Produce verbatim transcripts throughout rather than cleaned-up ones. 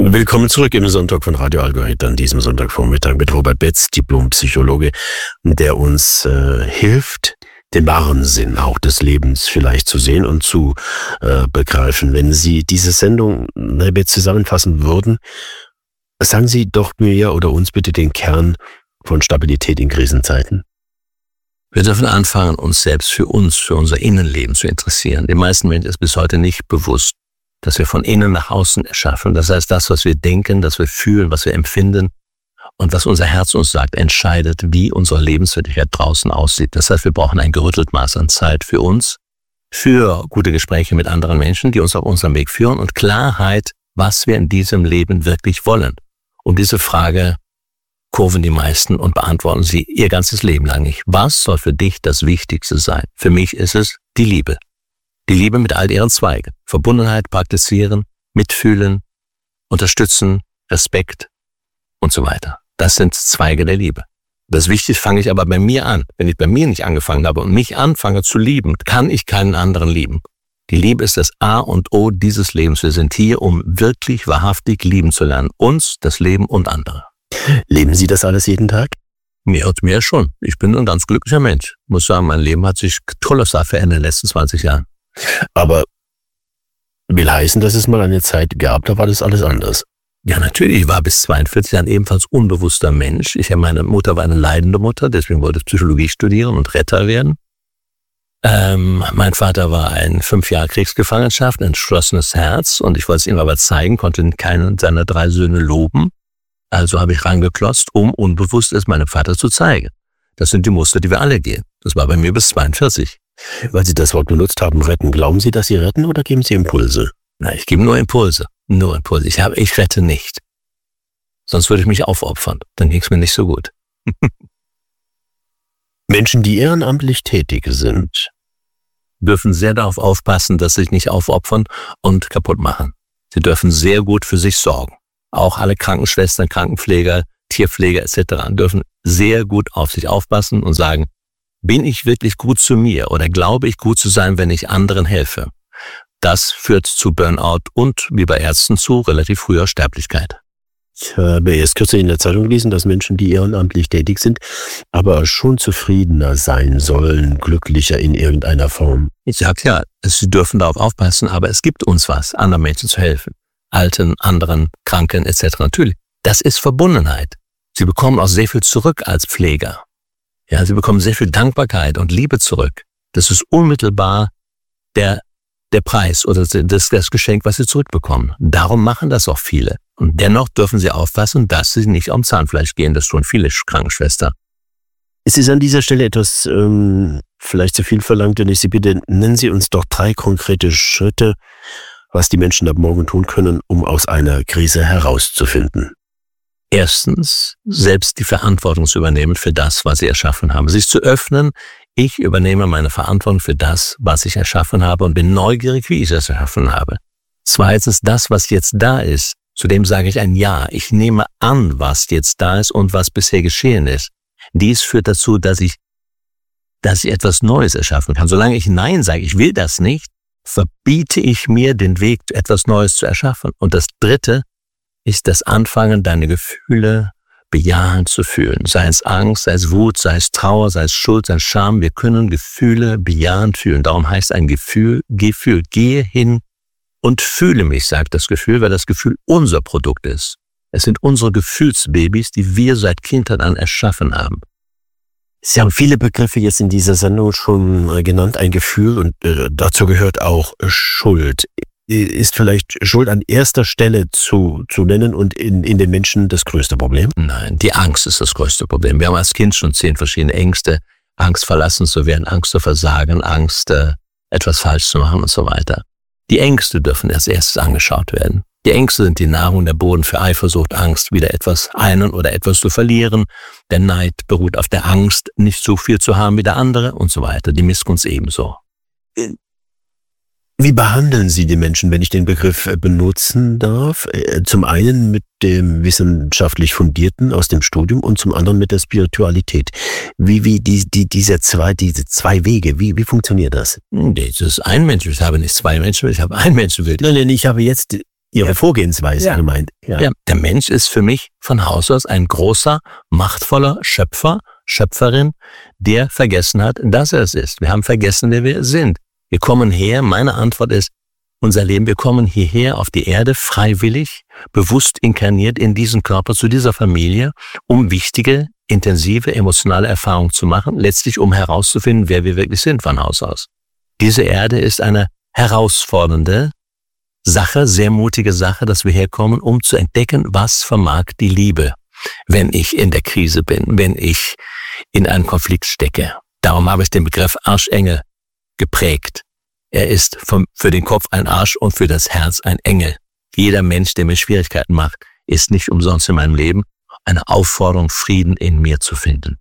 Willkommen zurück im Sonntag von Radio Allgäu, an diesem Sonntagvormittag mit Robert Betz, Diplompsychologe, der uns äh, hilft, den wahren Sinn auch des Lebens vielleicht zu sehen und zu äh, begreifen. Wenn Sie diese Sendung, Herr Betz, zusammenfassen würden, sagen Sie doch mir oder uns bitte den Kern von Stabilität in Krisenzeiten. Wir dürfen anfangen, uns selbst für uns, für unser Innenleben zu interessieren. Den meisten Menschen ist bis heute nicht bewusst, dass wir von innen nach außen erschaffen. Das heißt, das, was wir denken, das wir fühlen, was wir empfinden und was unser Herz uns sagt, entscheidet, wie unsere Lebenswirklichkeit draußen aussieht. Das heißt, wir brauchen ein gerüttelt Maß an Zeit für uns, für gute Gespräche mit anderen Menschen, die uns auf unserem Weg führen und Klarheit, was wir in diesem Leben wirklich wollen. Und diese Frage kurven die meisten und beantworten sie ihr ganzes Leben lang nicht. Was soll für dich das Wichtigste sein? Für mich ist es die Liebe. Die Liebe mit all ihren Zweigen. Verbundenheit praktizieren, mitfühlen, unterstützen, Respekt und so weiter. Das sind Zweige der Liebe. Das Wichtige fange ich aber bei mir an. Wenn ich bei mir nicht angefangen habe und mich anfange zu lieben, kann ich keinen anderen lieben. Die Liebe ist das A und O dieses Lebens. Wir sind hier, um wirklich wahrhaftig lieben zu lernen. Uns, das Leben und andere. Leben Sie das alles jeden Tag? Mir und mir schon. Ich bin ein ganz glücklicher Mensch. Ich muss sagen, mein Leben hat sich kolossal verändert in den letzten zwanzig Jahren. Aber will heißen, dass es mal eine Zeit gab, da war das alles anders. Ja, natürlich. Ich war bis zweiundvierzig ein ebenfalls unbewusster Mensch. Ich, meine Mutter war eine leidende Mutter, deswegen wollte ich Psychologie studieren und Retter werden. Ähm, mein Vater war ein fünf Jahre Kriegsgefangenschaft, ein entschlossenes Herz und ich wollte es ihm aber zeigen, konnte keinen seiner drei Söhne loben. Also habe ich rangeklotzt, um unbewusst es meinem Vater zu zeigen. Das sind die Muster, die wir alle gehen. Das war bei mir bis zweiundvierzig. Weil Sie das Wort benutzt haben, retten. Glauben Sie, dass Sie retten oder geben Sie Impulse? Nein, ich gebe nur Impulse. Nur Impulse. Ich habe, ich rette nicht. Sonst würde ich mich aufopfern. Dann ging es mir nicht so gut. Menschen, die ehrenamtlich tätig sind, dürfen sehr darauf aufpassen, dass sie sich nicht aufopfern und kaputt machen. Sie dürfen sehr gut für sich sorgen. Auch alle Krankenschwestern, Krankenpfleger, Tierpfleger et cetera dürfen sehr gut auf sich aufpassen und sagen, bin ich wirklich gut zu mir oder glaube ich gut zu sein, wenn ich anderen helfe? Das führt zu Burnout und, wie bei Ärzten, zu relativ früher Sterblichkeit. Ich habe erst kürzlich in der Zeitung gelesen, dass Menschen, die ehrenamtlich tätig sind, aber schon zufriedener sein sollen, glücklicher in irgendeiner Form. Ich sage ja, sie dürfen darauf aufpassen, aber es gibt uns was, anderen Menschen zu helfen. Alten, anderen, Kranken et cetera. Natürlich, das ist Verbundenheit. Sie bekommen auch sehr viel zurück als Pfleger. Ja, sie bekommen sehr viel Dankbarkeit und Liebe zurück. Das ist unmittelbar der, der Preis oder das, das Geschenk, was sie zurückbekommen. Darum machen das auch viele. Und dennoch dürfen sie aufpassen, dass sie nicht am Zahnfleisch gehen. Das tun viele Krankenschwestern. Es ist an dieser Stelle etwas ähm, vielleicht zu viel verlangt, wenn ich Sie bitte, nennen Sie uns doch drei konkrete Schritte, was die Menschen ab morgen tun können, um aus einer Krise herauszufinden. Erstens, selbst die Verantwortung zu übernehmen für das, was sie erschaffen haben. Sich zu öffnen, ich übernehme meine Verantwortung für das, was ich erschaffen habe und bin neugierig, wie ich es erschaffen habe. Zweitens, das, was jetzt da ist, zu dem sage ich ein Ja. Ich nehme an, was jetzt da ist und was bisher geschehen ist. Dies führt dazu, dass ich, dass ich etwas Neues erschaffen kann. Solange ich Nein sage, ich will das nicht, verbiete ich mir den Weg, etwas Neues zu erschaffen. Und das Dritte ist das Anfangen, deine Gefühle bejahend zu fühlen. Sei es Angst, sei es Wut, sei es Trauer, sei es Schuld, sei es Scham. Wir können Gefühle bejahend fühlen. Darum heißt ein Gefühl, Gefühl, gehe hin und fühle mich, sagt das Gefühl, weil das Gefühl unser Produkt ist. Es sind unsere Gefühlsbabys, die wir seit Kindheit an erschaffen haben. Sie haben viele Begriffe jetzt in dieser Sendung schon genannt, ein Gefühl, und äh, dazu gehört auch Schuld. Ist vielleicht Schuld an erster Stelle zu, zu nennen und in, in den Menschen das größte Problem? Nein, die Angst ist das größte Problem. Wir haben als Kind schon zehn verschiedene Ängste. Angst, verlassen zu werden, Angst zu versagen, Angst, äh, etwas falsch zu machen und so weiter. Die Ängste dürfen als erstes angeschaut werden. Die Ängste sind die Nahrung, der Boden für Eifersucht, Angst, wieder etwas einen oder etwas zu verlieren. Der Neid beruht auf der Angst, nicht so viel zu haben wie der andere und so weiter. Die Missgunst ebenso. Wie behandeln Sie die Menschen, wenn ich den Begriff benutzen darf? Zum einen mit dem wissenschaftlich Fundierten aus dem Studium und zum anderen mit der Spiritualität. Wie, wie die, die, diese zwei, diese zwei Wege, wie, wie funktioniert das? Das ist ein Mensch. Ich habe nicht zwei Menschen, ich habe ein Menschenbild. Nein, nein, ich habe jetzt Ihre Ja. Vorgehensweise Ja. gemeint. Ja. Ja, der Mensch ist für mich von Haus aus ein großer, machtvoller Schöpfer, Schöpferin, der vergessen hat, dass er es ist. Wir haben vergessen, wer wir sind. Wir kommen her, meine Antwort ist, unser Leben, wir kommen hierher auf die Erde freiwillig, bewusst inkarniert in diesen Körper, zu dieser Familie, um wichtige, intensive, emotionale Erfahrungen zu machen, letztlich um herauszufinden, wer wir wirklich sind von Haus aus. Diese Erde ist eine herausfordernde Sache, sehr mutige Sache, dass wir herkommen, um zu entdecken, was vermag die Liebe, wenn ich in der Krise bin, wenn ich in einem Konflikt stecke. Darum habe ich den Begriff Arschengel geprägt. Er ist vom, für den Kopf ein Arsch und für das Herz ein Engel. Jeder Mensch, der mir Schwierigkeiten macht, ist nicht umsonst in meinem Leben eine Aufforderung, Frieden in mir zu finden.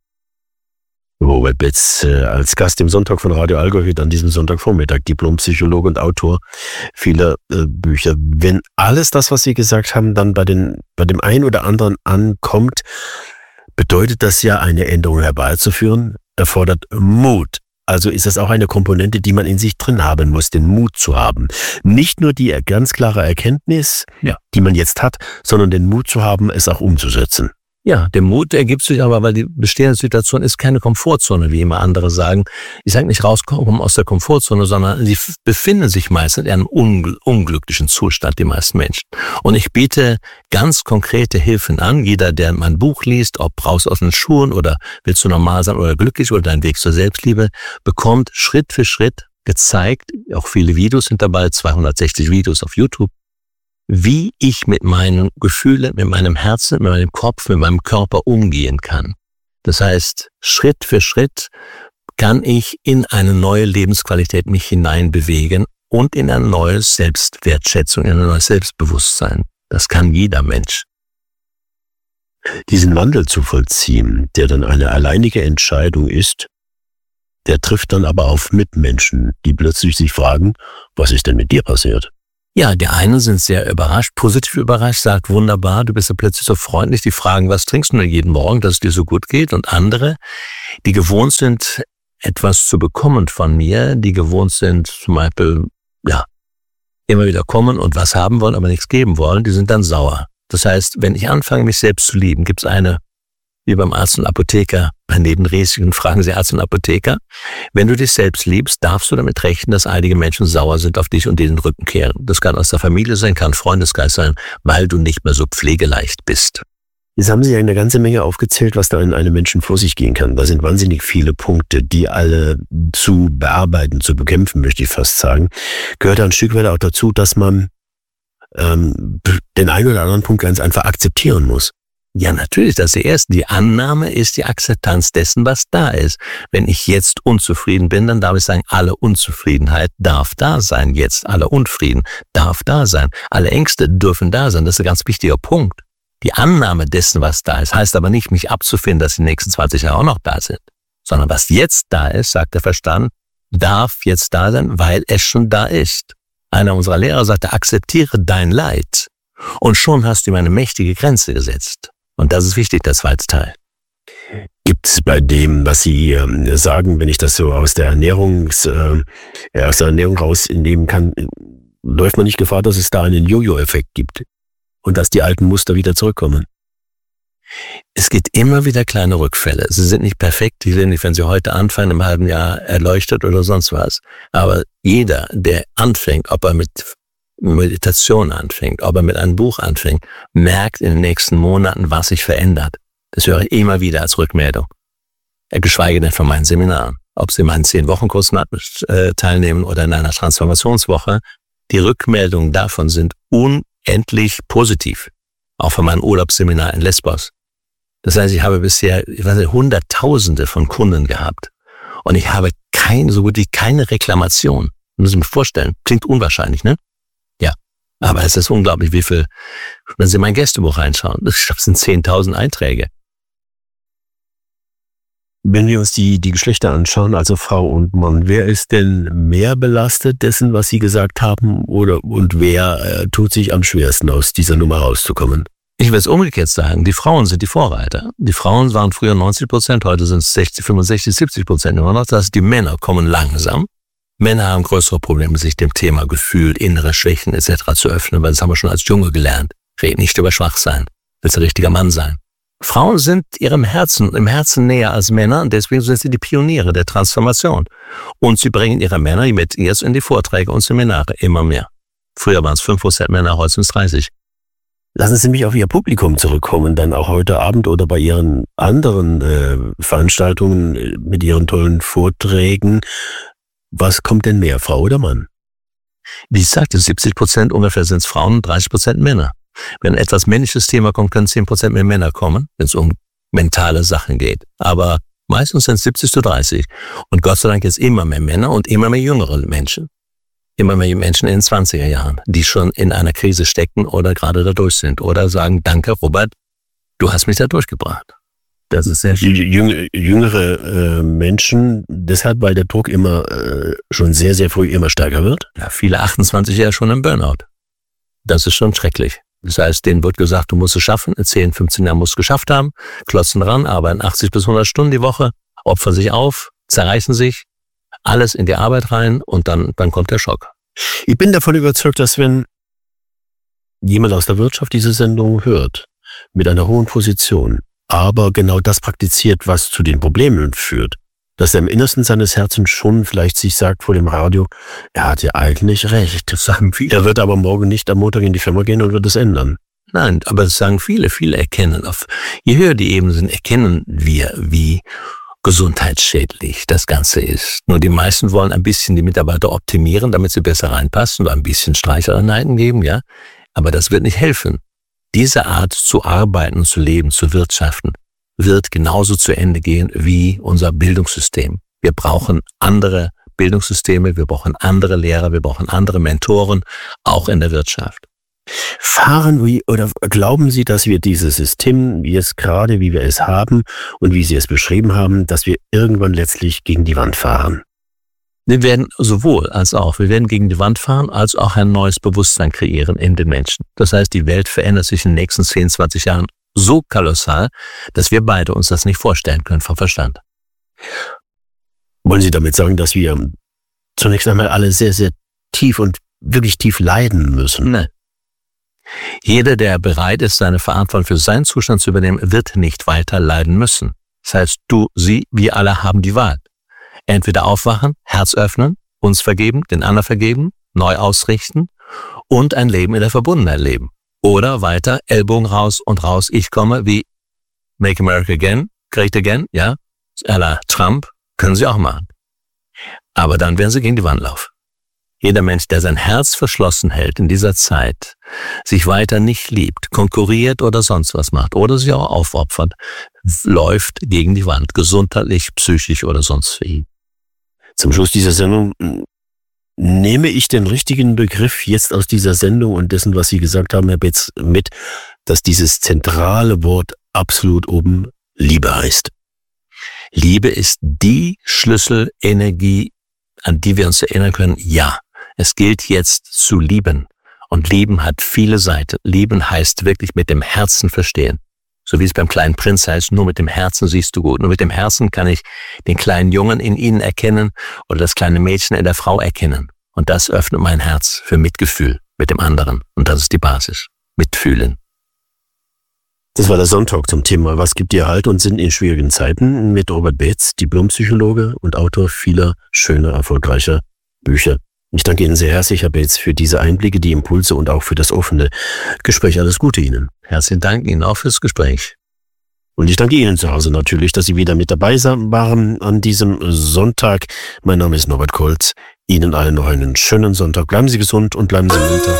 Robert Betz äh, als Gast im Sonntag von Radio Allgäu an diesem Sonntagvormittag, Diplompsychologe und Autor vieler äh, Bücher. Wenn alles das, was Sie gesagt haben, dann bei den bei dem einen oder anderen ankommt, bedeutet das ja, eine Änderung herbeizuführen, erfordert Mut. Also ist das auch eine Komponente, die man in sich drin haben muss, den Mut zu haben. Nicht nur die ganz klare Erkenntnis, Ja. die man jetzt hat, sondern den Mut zu haben, es auch umzusetzen. Ja, der Mut ergibt sich aber, weil die bestehende Situation ist keine Komfortzone, wie immer andere sagen. Ich sage nicht rauskommen aus der Komfortzone, sondern sie f- befinden sich meistens in einem ungl- unglücklichen Zustand, die meisten Menschen. Und ich biete ganz konkrete Hilfen an. Jeder, der mein Buch liest, ob raus aus den Schuhen oder willst du normal sein oder glücklich oder dein Weg zur Selbstliebe, bekommt Schritt für Schritt gezeigt, auch viele Videos sind dabei, zweihundertsechzig Videos auf YouTube, wie ich mit meinen Gefühlen, mit meinem Herzen, mit meinem Kopf, mit meinem Körper umgehen kann. Das heißt, Schritt für Schritt kann ich in eine neue Lebensqualität mich hineinbewegen und in eine neue Selbstwertschätzung, in ein neues Selbstbewusstsein. Das kann jeder Mensch. Diesen Wandel zu vollziehen, der dann eine alleinige Entscheidung ist, der trifft dann aber auf Mitmenschen, die plötzlich sich fragen, was ist denn mit dir passiert? Ja, die einen sind sehr überrascht, positiv überrascht, sagt wunderbar, du bist ja plötzlich so freundlich, die fragen, was trinkst du denn jeden Morgen, dass es dir so gut geht? Und andere, die gewohnt sind, etwas zu bekommen von mir, die gewohnt sind, zum Beispiel, ja, immer wieder kommen und was haben wollen, aber nichts geben wollen, die sind dann sauer. Das heißt, wenn ich anfange, mich selbst zu lieben, gibt es eine, wie beim Arzt und Apotheker, bei Nebenrisiken fragen Sie Arzt und Apotheker, wenn du dich selbst liebst, darfst du damit rechnen, dass einige Menschen sauer sind auf dich und dir den Rücken kehren. Das kann aus der Familie sein, kann Freundeskreis sein, weil du nicht mehr so pflegeleicht bist. Jetzt haben Sie ja eine ganze Menge aufgezählt, was da in einem Menschen vor sich gehen kann. Da sind wahnsinnig viele Punkte, die alle zu bearbeiten, zu bekämpfen, möchte ich fast sagen. Gehört da ein Stück weit auch dazu, dass man ähm, den einen oder anderen Punkt ganz einfach akzeptieren muss. Ja, natürlich, das ist die erste. Die Annahme ist die Akzeptanz dessen, was da ist. Wenn ich jetzt unzufrieden bin, dann darf ich sagen, alle Unzufriedenheit darf da sein jetzt. Alle Unfrieden darf da sein. Alle Ängste dürfen da sein. Das ist ein ganz wichtiger Punkt. Die Annahme dessen, was da ist, heißt aber nicht, mich abzufinden, dass die nächsten zwanzig Jahre auch noch da sind. Sondern was jetzt da ist, sagt der Verstand, darf jetzt da sein, weil es schon da ist. Einer unserer Lehrer sagte, akzeptiere dein Leid. Und schon hast du ihm eine mächtige Grenze gesetzt. Und das ist wichtig, der zweite Teil. Gibt es bei dem, was Sie ähm, sagen, wenn ich das so aus der Ernährungs, äh, aus der Ernährung rausnehmen kann, läuft man nicht Gefahr, dass es da einen Jojo-Effekt gibt und dass die alten Muster wieder zurückkommen? Es gibt immer wieder kleine Rückfälle. Sie sind nicht perfekt, die sind nicht, wenn Sie heute anfangen, im halben Jahr erleuchtet oder sonst was. Aber jeder, der anfängt, ob er mit Meditation anfängt, ob er mit einem Buch anfängt, merkt in den nächsten Monaten, was sich verändert. Das höre ich immer wieder als Rückmeldung. Geschweige denn von meinen Seminaren. Ob Sie meinen zehn-Wochen-Kurs teilnehmen oder in einer Transformationswoche, die Rückmeldungen davon sind unendlich positiv. Auch von meinem Urlaubsseminar in Lesbos. Das heißt, ich habe bisher, ich weiß nicht, Hunderttausende von Kunden gehabt. Und ich habe kein, so gut wie keine Reklamation. Müssen Sie mir vorstellen. Klingt unwahrscheinlich, ne? Ja. Aber es ist unglaublich, wie viel, wenn Sie in mein Gästebuch reinschauen, das sind zehntausend Einträge. Wenn wir uns die, die Geschlechter anschauen, also Frau und Mann, wer ist denn mehr belastet dessen, was Sie gesagt haben, oder, und wer äh, tut sich am schwersten, aus dieser Nummer rauszukommen? Ich will es umgekehrt sagen, die Frauen sind die Vorreiter. Die Frauen waren früher neunzig Prozent, heute sind es sechzig, fünfundsechzig, siebzig Prozent immer noch. Das heißt, die Männer kommen langsam Männer haben größere Probleme, sich dem Thema Gefühl, innere Schwächen et cetera zu öffnen, weil das haben wir schon als Junge gelernt. Red nicht über Schwachsein, willst ein richtiger Mann sein. Frauen sind ihrem Herzen, im Herzen näher als Männer und deswegen sind sie die Pioniere der Transformation. Und sie bringen ihre Männer mit jetzt in die Vorträge und Seminare immer mehr. Früher waren es fünf Prozent Männer, heute sind es dreißig. Lassen Sie mich auf Ihr Publikum zurückkommen, dann auch heute Abend oder bei Ihren anderen äh, Veranstaltungen mit Ihren tollen Vorträgen. Was kommt denn mehr, Frau oder Mann? Wie ich sagte, siebzig Prozent ungefähr sind es Frauen und dreißig Prozent Männer. Wenn ein etwas männliches Thema kommt, können zehn Prozent mehr Männer kommen, wenn es um mentale Sachen geht. Aber meistens sind es siebzig zu dreißig. Und Gott sei Dank jetzt immer mehr Männer und immer mehr jüngere Menschen. Immer mehr Menschen in den zwanziger Jahren, die schon in einer Krise stecken oder gerade dadurch sind. Oder sagen, danke Robert, du hast mich da durchgebracht. Das ist sehr schön. Jüng, jüngere äh, Menschen, deshalb, weil der Druck immer äh, schon sehr, sehr früh immer stärker wird? Ja, viele achtundzwanzig Jahre schon im Burnout. Das ist schon schrecklich. Das heißt, denen wird gesagt, du musst es schaffen, in zehn, fünfzehn Jahren musst du es geschafft haben, klotzen dran, arbeiten achtzig bis hundert Stunden die Woche, opfern sich auf, zerreißen sich, alles in die Arbeit rein und dann, dann kommt der Schock. Ich bin davon überzeugt, dass wenn jemand aus der Wirtschaft diese Sendung hört, mit einer hohen Position, aber genau das praktiziert, was zu den Problemen führt, dass er im Innersten seines Herzens schon vielleicht sich sagt vor dem Radio, er hat ja eigentlich recht. Das sagen viele. Er wird aber morgen nicht am Montag in die Firma gehen und wird es ändern. Nein, aber das sagen viele. Viele erkennen auf. Je höher die Ebenen sind, erkennen wir, wie gesundheitsschädlich das Ganze ist. Nur die meisten wollen ein bisschen die Mitarbeiter optimieren, damit sie besser reinpassen und ein bisschen Streichereinheiten geben, ja. Aber das wird nicht helfen. Diese Art zu arbeiten, zu leben, zu wirtschaften, wird genauso zu Ende gehen wie unser Bildungssystem. Wir brauchen andere Bildungssysteme, wir brauchen andere Lehrer, wir brauchen andere Mentoren, auch in der Wirtschaft. Fahren wir oder glauben Sie, dass wir dieses System jetzt gerade, wie wir es haben und wie Sie es beschrieben haben, dass wir irgendwann letztlich gegen die Wand fahren? Wir werden sowohl als auch, wir werden gegen die Wand fahren, als auch ein neues Bewusstsein kreieren in den Menschen. Das heißt, die Welt verändert sich in den nächsten zehn, zwanzig Jahren so kolossal, dass wir beide uns das nicht vorstellen können vom Verstand. Wollen Sie damit sagen, dass wir zunächst einmal alle sehr, sehr tief und wirklich tief leiden müssen? Nein. Jeder, der bereit ist, seine Verantwortung für seinen Zustand zu übernehmen, wird nicht weiter leiden müssen. Das heißt, du, sie, wir alle haben die Wahl. Entweder aufwachen, Herz öffnen, uns vergeben, den anderen vergeben, neu ausrichten und ein Leben in der Verbundenheit leben. Oder weiter, Ellbogen raus und raus, ich komme, wie Make America Again, Great Again, ja, à la Trump, können sie auch machen. Aber dann werden sie gegen die Wand laufen. Jeder Mensch, der sein Herz verschlossen hält in dieser Zeit, sich weiter nicht liebt, konkurriert oder sonst was macht oder sich auch aufopfert, läuft gegen die Wand, gesundheitlich, psychisch oder sonst wie. Zum Schluss dieser Sendung nehme ich den richtigen Begriff jetzt aus dieser Sendung und dessen, was Sie gesagt haben, Herr Betz, mit, dass dieses zentrale Wort absolut oben Liebe heißt. Liebe ist die Schlüsselenergie, an die wir uns erinnern können, ja, es gilt jetzt zu lieben. Und lieben hat viele Seiten. Lieben heißt wirklich mit dem Herzen verstehen. So wie es beim kleinen Prinz heißt, nur mit dem Herzen siehst du gut. Nur mit dem Herzen kann ich den kleinen Jungen in ihnen erkennen oder das kleine Mädchen in der Frau erkennen. Und das öffnet mein Herz für Mitgefühl mit dem anderen. Und das ist die Basis. Mitfühlen. Das war der Sonntag zum Thema Was gibt dir Halt und Sinn in schwierigen Zeiten mit Robert Betz, Diplompsychologe und Autor vieler schöner, erfolgreicher Bücher. Ich danke Ihnen sehr herzlich, Herr Betz, für diese Einblicke, die Impulse und auch für das offene Gespräch. Alles Gute Ihnen. Herzlichen Dank Ihnen auch fürs Gespräch. Und ich danke Ihnen zu Hause natürlich, dass Sie wieder mit dabei waren an diesem Sonntag. Mein Name ist Norbert Kolz. Ihnen allen noch einen schönen Sonntag. Bleiben Sie gesund und bleiben Sie munter.